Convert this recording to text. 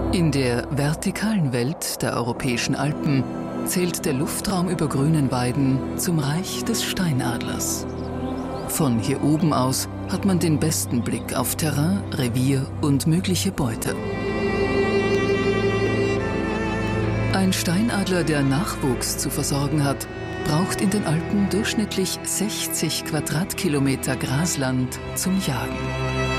In der vertikalen Welt der europäischen Alpen zählt der Luftraum über grünen Weiden zum Reich des Steinadlers. Von hier oben aus hat man den besten Blick auf Terrain, Revier und mögliche Beute. Ein Steinadler, der Nachwuchs zu versorgen hat, braucht in den Alpen durchschnittlich 60 Quadratkilometer Grasland zum Jagen.